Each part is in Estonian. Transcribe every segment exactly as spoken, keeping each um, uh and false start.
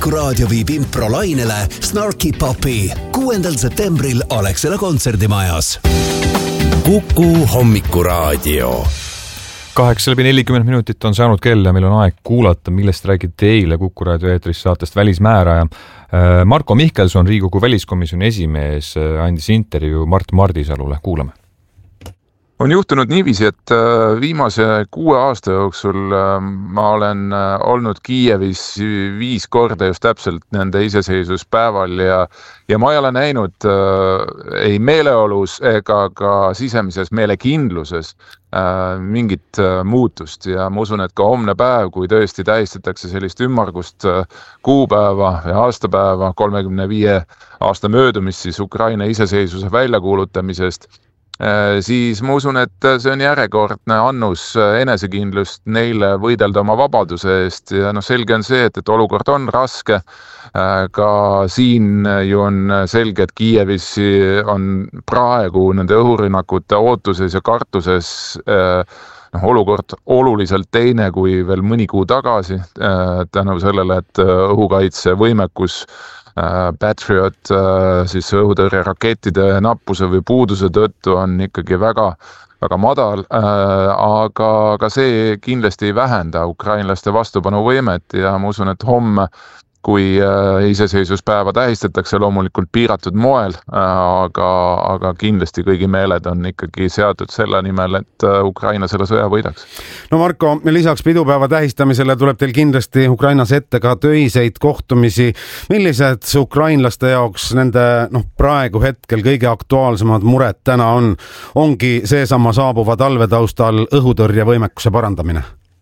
Hommikuraadio viib improlainele Snarky Puppy kuuendal septembril Alexela kontserdimajas. Kuku Hommikuraadio. kaheksa läbi nelikümmend minutit on saanud kell ja meil on aeg kuulata, millest räägiti eile Kuku raadio eetris saatest Välismääraja. Marko Mihkelson, Riigikogu väliskomisjoni esimees, andis intervjuu Mart Mardisalule. Kuulame. On juhtunud niiviisi, et viimase kuue aasta jooksul ma olen olnud Kiievis viis korda just täpselt nende iseseisvuspäeval ja, ja ma ei ole näinud ei meeleolus ega ka sisemises meelekindluses mingit muutust ja ma usun, et ka homne päev, kui tõesti tähistatakse sellist ümmargust kuupäeva ja aastapäeva kolmekümne viie aasta möödumist siis Ukraina iseseisvuse väljakuulutamisest, siis ma usun, et see on järjekordne annus enesekindlust neile võidelda oma vabaduse eest ja no selge on see, et, et olukord on raske. Ka siin ju on selge, et Kiievis on praegu nende õhurünnakute ootuses ja kartuses no, olukord oluliselt teine kui veel mõni kuu tagasi tänu sellele, et õhukaitse võimekus Patriot siis õhutõrje rakettide nappuse või puuduse tõttu on ikkagi väga, väga madal, aga, aga see kindlasti ei vähenda ukrainlaste vastupanuvõimet ja ma usun, et homme, kui iseseisvuspäeva tähistatakse loomulikult piiratud moel, aga, aga kindlasti kõigi meeled on ikkagi seatud selle nimel, et Ukraina selle sõja võidaks. No Marko, lisaks pidupäeva tähistamisele tuleb teil kindlasti Ukrainas ette ka töiseid kohtumisi. Millised ukrainlaste jaoks nende noh, praegu hetkel kõige aktuaalsemad mured täna on? Ongi seesama saabuva talvetaustal õhutõrjevõimekuse parandamine?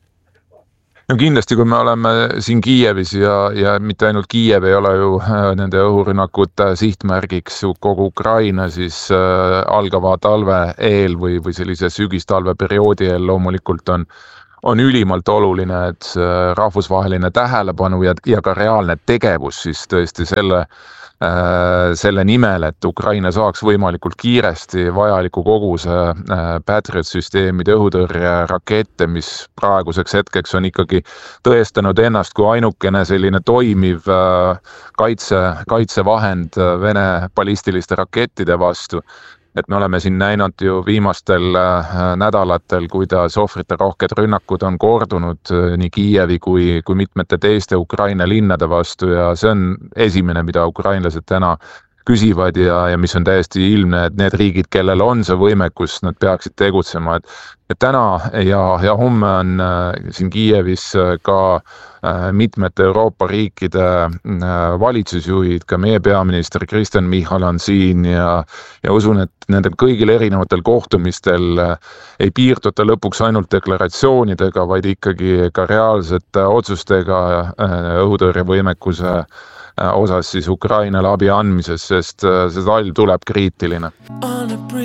No kindlasti, kui me oleme siin Kiievis ja, ja mitte ainult Kiiev ei ole ju nende õhurünnakute sihtmärgiks kogu Ukraina, siis äh, algava talve eel või, või sellise sügistalve perioodi eel loomulikult on, on ülimalt oluline, et rahvusvaheline tähelepanu ja, ja ka reaalne tegevus siis tõesti selle selle nimel, et Ukraina saaks võimalikult kiiresti vajaliku koguse Patriot-süsteemide õhutõrje rakette, mis praeguseks hetkeks on ikkagi tõestanud ennast kui ainukene selline toimiv kaitse, kaitsevahend Vene ballistiliste rakettide vastu. Et me oleme siin näinud ju viimastel nädalatel, kuidas ohvrite rohked rünnakud on kordunud nii Kiievi kui, kui mitmete teiste Ukraina linnade vastu ja see on esimene, mida ukrainlased täna küsivad ja, ja mis on täiesti ilmne, et need riigid, kellel on see võimekus, nad peaksid tegutsema. Et, et täna ja, ja homme on siin Kiievis ka mitmete Euroopa riikide valitsusjuhid, ka meie peaminister Kristen Michal on siin ja, ja usun, et nendel kõigil erinevatel kohtumistel ei piirduta lõpuks ainult deklaratsioonidega, vaid ikkagi ka reaalsete otsustega õhutõrjevõimekuse osas siis Ukrainale abi andmises, sest see talv tuleb kriitiline.